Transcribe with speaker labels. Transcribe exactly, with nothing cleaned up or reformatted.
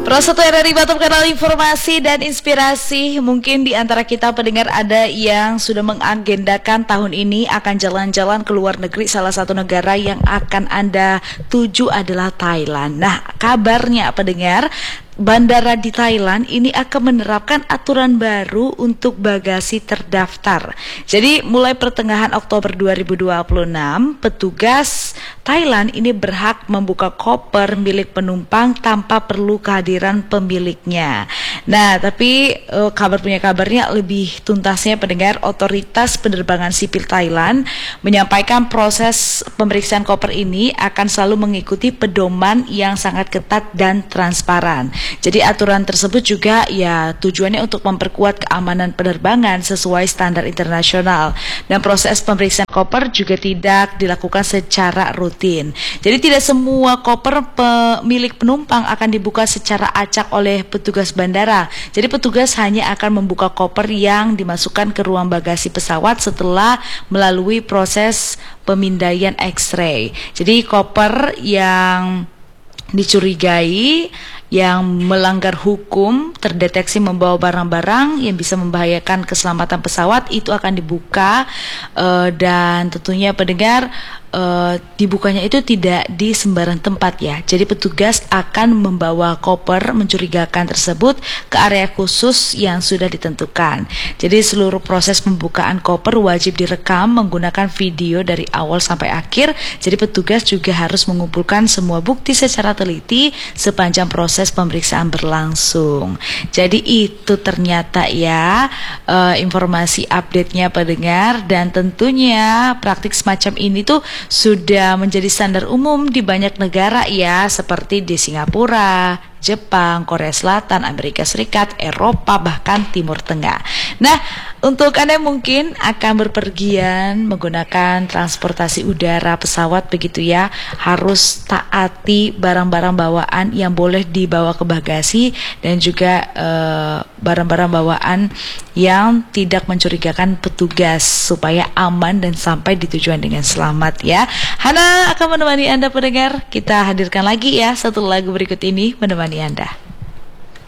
Speaker 1: Pro satu R R I Batam, kanal informasi dan inspirasi. Mungkin di antara kita pendengar ada yang sudah mengagendakan tahun ini akan jalan-jalan ke luar negeri. Salah satu negara yang akan Anda tuju adalah Thailand. Nah, kabarnya pendengar, bandara di Thailand ini akan menerapkan aturan baru untuk bagasi terdaftar. Jadi mulai pertengahan Oktober dua ribu dua puluh enam, petugas Thailand ini berhak membuka koper milik penumpang tanpa perlu kehadiran pemiliknya. Nah, tapi uh, kabar punya kabarnya lebih tuntasnya pendengar, otoritas penerbangan sipil Thailand menyampaikan proses pemeriksaan koper ini akan selalu mengikuti pedoman yang sangat ketat dan transparan. Jadi aturan tersebut juga ya tujuannya untuk memperkuat keamanan penerbangan sesuai standar internasional. Dan proses pemeriksaan koper juga tidak dilakukan secara rutin. Jadi tidak semua koper milik penumpang akan dibuka secara acak oleh petugas bandara. Jadi petugas hanya akan membuka koper yang dimasukkan ke ruang bagasi pesawat setelah melalui proses pemindaian X-ray. Jadi koper yang dicurigai yang melanggar hukum, terdeteksi membawa barang-barang yang bisa membahayakan keselamatan pesawat, itu akan dibuka uh, dan tentunya pendengar, uh, dibukanya itu tidak di sembarang tempat ya. Jadi petugas akan membawa koper mencurigakan tersebut ke area khusus yang sudah ditentukan. Jadi seluruh proses pembukaan koper wajib direkam menggunakan video dari awal sampai akhir. Jadi petugas juga harus mengumpulkan semua bukti secara teliti sepanjang proses pemeriksaan berlangsung. Jadi itu ternyata ya uh, informasi update-nya pendengar, dan tentunya praktik semacam ini tuh sudah menjadi standar umum di banyak negara ya, seperti di Singapura, Jepang, Korea Selatan, Amerika Serikat, Eropa, bahkan Timur Tengah. Nah, untuk Anda mungkin akan berpergian menggunakan transportasi udara, pesawat begitu ya, harus taati barang-barang bawaan yang boleh dibawa ke bagasi dan juga eh, barang-barang bawaan yang tidak mencurigakan petugas supaya aman dan sampai di tujuan dengan selamat ya. Hana akan menemani Anda pendengar. Kita hadirkan lagi ya satu lagu berikut ini menemani Anda.